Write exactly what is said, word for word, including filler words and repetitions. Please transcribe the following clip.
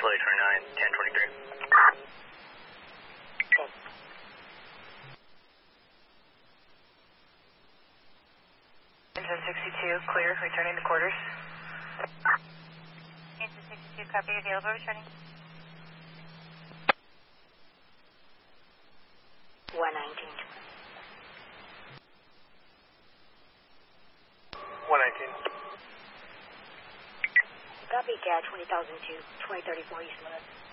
Chile twenty-nine, ten twenty-three. Engine sixty-two, clear, returning to quarters. Engine sixty-two, copy, available, returning. one nineteen. one nineteen. Copy, C A D twenty thousand two, twenty thirty-four East Limit.